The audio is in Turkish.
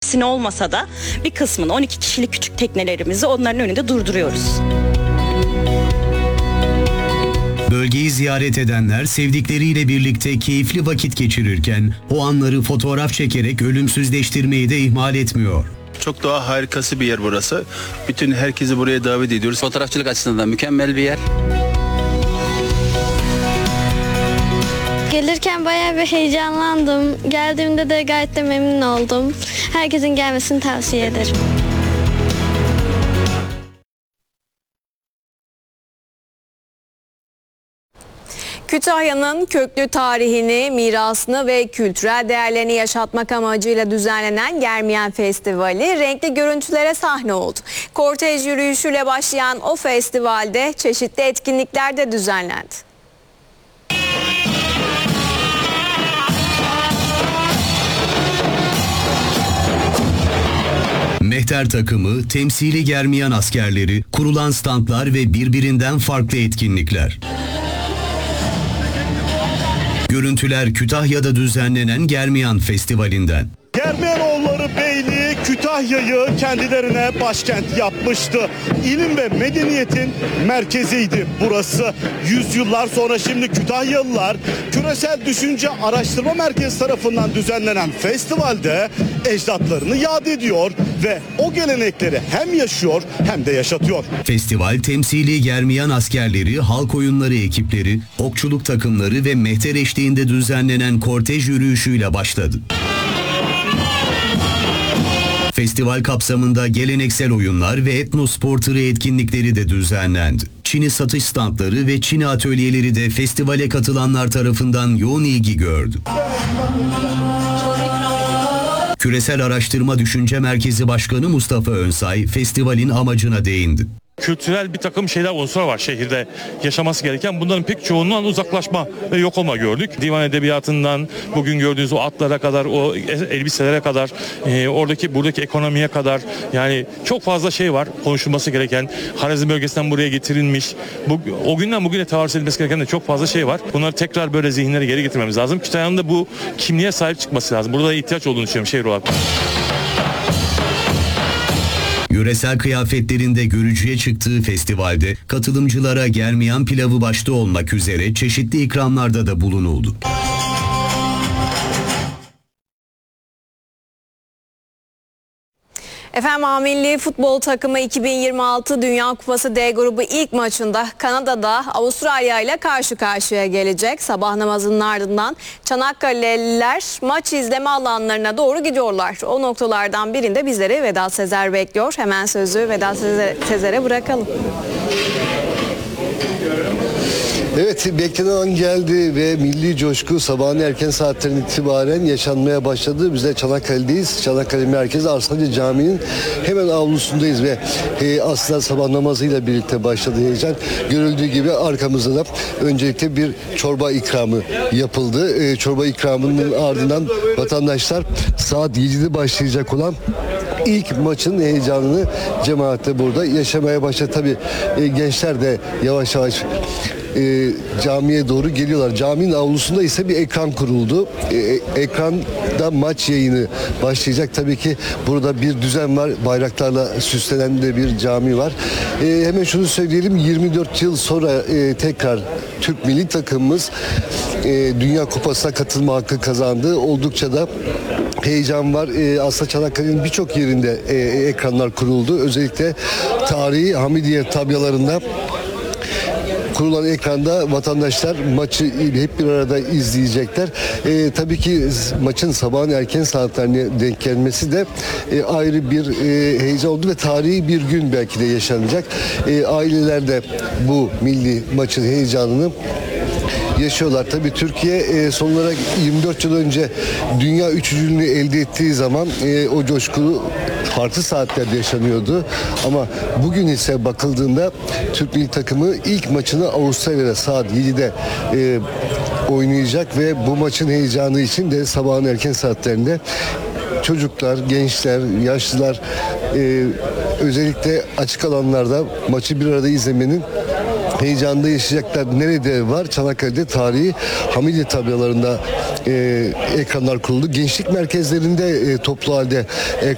hepsini olmasa da bir kısmını, 12 kişilik küçük teknelerimizi onların önünde durduruyoruz. Bölgeyi ziyaret edenler sevdikleriyle birlikte keyifli vakit geçirirken o anları fotoğraf çekerek ölümsüzleştirmeyi de ihmal etmiyor. Çok doğa harikası bir yer burası. Bütün herkesi buraya davet ediyoruz. Fotoğrafçılık açısından mükemmel bir yer. Gelirken bayağı bir heyecanlandım. Geldiğimde de gayet de memnun oldum. Herkesin gelmesini tavsiye ederim. Kütahya'nın köklü tarihini, mirasını ve kültürel değerlerini yaşatmak amacıyla düzenlenen Germiyan Festivali renkli görüntülere sahne oldu. Kortej yürüyüşüyle başlayan o festivalde çeşitli etkinlikler de düzenlendi. Mehter takımı, temsili Germiyan askerleri, kurulan standlar ve birbirinden farklı etkinlikler. Görüntüler Kütahya'da düzenlenen Germiyan Festivali'nden. Germiyanoğulları Beyliği Kütahya'yı kendilerine başkent yapmıştı. İlim ve medeniyetin merkeziydi burası. Yüzyıllar sonra şimdi Kütahyalılar Küresel Düşünce Araştırma Merkezi tarafından düzenlenen festivalde ecdatlarını yad ediyor ve o gelenekleri hem yaşıyor hem de yaşatıyor. Festival temsili Germiyan askerleri, halk oyunları ekipleri, okçuluk takımları ve mehter eşliğinde düzenlenen kortej yürüyüşüyle başladı. Festival kapsamında geleneksel oyunlar ve etnospor tırı etkinlikleri de düzenlendi. Çini satış standları ve Çini atölyeleri de festivale katılanlar tarafından yoğun ilgi gördü. Küresel Araştırma Düşünce Merkezi Başkanı Mustafa Önsay, festivalin amacına değindi. Kültürel bir takım şeyler, unsurlar var şehirde yaşaması gereken. Bunların pek çoğundan uzaklaşma ve yok olma gördük. Divan edebiyatından bugün gördüğünüz o atlara kadar, o elbiselere kadar, buradaki ekonomiye kadar, yani çok fazla şey var konuşulması gereken. Harazim bölgesinden buraya getirilmiş. O günden bugüne tevarüz edilmesi gereken de çok fazla şey var. Bunları tekrar böyle zihinlere geri getirmemiz lazım. Kütahya'nın da bu kimliğe sahip çıkması lazım. Burada ihtiyaç olduğunu düşünüyorum şehir olarak. Yöresel kıyafetlerinde görücüye çıktığı festivalde katılımcılara Germiyan pilavı başta olmak üzere çeşitli ikramlarda da bulunuldu. Efendim, A Milli Futbol Takımı 2026 Dünya Kupası D grubu ilk maçında Kanada'da Avustralya ile karşı karşıya gelecek. Sabah namazının ardından Çanakkale'liler maç izleme alanlarına doğru gidiyorlar. O noktalardan birinde bizleri Vedat Sezer bekliyor. Hemen sözü Vedat Sezer'e bırakalım. Evet, beklenen an geldi ve milli coşku sabahın erken saatlerinden itibaren yaşanmaya başladı. Biz de Çanakkale'deyiz. Çanakkale Merkez Arsancı Camii'nin hemen avlusundayız ve aslında sabah namazıyla birlikte başladı heyecan. Görüldüğü gibi arkamızda da öncelikle bir çorba ikramı yapıldı. Çorba ikramının ardından vatandaşlar saat 7'de başlayacak olan İlk maçın heyecanını cemaatle burada yaşamaya başladı. Tabii gençler de yavaş yavaş camiye doğru geliyorlar. Caminin avlusunda ise bir ekran kuruldu. Ekranda maç yayını başlayacak. Tabii ki burada bir düzen var. Bayraklarla süslenen de bir cami var. Hemen şunu söyleyelim. 24 yıl sonra tekrar Türk milli takımımız Dünya Kupası'na katılma hakkı kazandı. Oldukça da heyecan var. Aslında Çanakkale'nin birçok yerinde ekranlar kuruldu. Özellikle tarihi Hamidiye tabyalarında kurulan ekranda vatandaşlar maçı hep bir arada izleyecekler. Tabii ki maçın sabahın erken saatlerine denk gelmesi de ayrı bir heyecan oldu ve tarihi bir gün belki de yaşanacak. Aileler de bu milli maçın heyecanını yaşıyorlar. Tabii Türkiye son olarak 24 yıl önce dünya üçüncülüğünü elde ettiği zaman o coşku farklı saatlerde yaşanıyordu. Ama bugün ise bakıldığında Türk milli takımı ilk maçını Avustralya'da saat 7'de oynayacak ve bu maçın heyecanı için de sabahın erken saatlerinde çocuklar, gençler, yaşlılar özellikle açık alanlarda maçı bir arada izlemenin heyecanında yaşayacaklar. Nerede var? Çanakkale'de tarihi Hamidiye tabyalarında ekranlar kuruldu. Gençlik merkezlerinde toplu halde